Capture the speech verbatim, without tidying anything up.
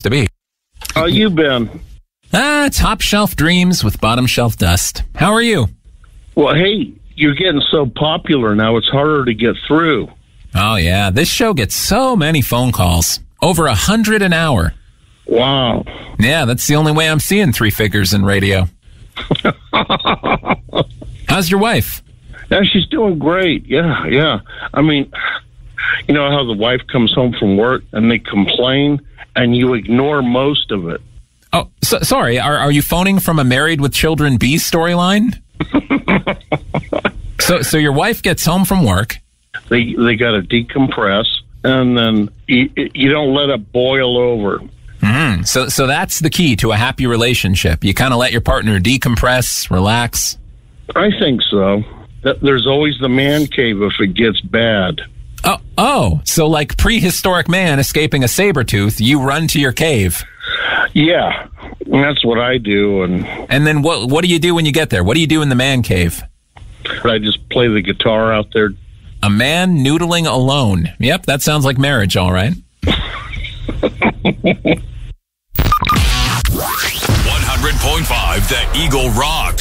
to be. How you been? Ah, top shelf dreams with bottom shelf dust. How are you? Well, hey, you're getting so popular now, it's harder to get through. Oh, yeah. This show gets so many phone calls. Over a hundred an hour. Wow. Yeah, that's the only way I'm seeing three figures in radio. How's your wife? Yeah, she's doing great. Yeah, yeah. I mean, you know how the wife comes home from work and they complain and you ignore most of it. Oh, so, sorry. Are are you phoning from a Married with Children B storyline? so so your wife gets home from work. They they got to decompress, and then you, you don't let it boil over. Mm-hmm. So so that's the key to a happy relationship. You kind of let your partner decompress, relax. I think so. There's always the man cave if it gets bad. Oh, oh, so like prehistoric man escaping a saber tooth, you run to your cave. Yeah, that's what I do. And and then what what do you do when you get there? What do you do in the man cave? I just play the guitar out there. A man noodling alone. Yep, that sounds like marriage, all right. one hundred point five The Eagle Rocks.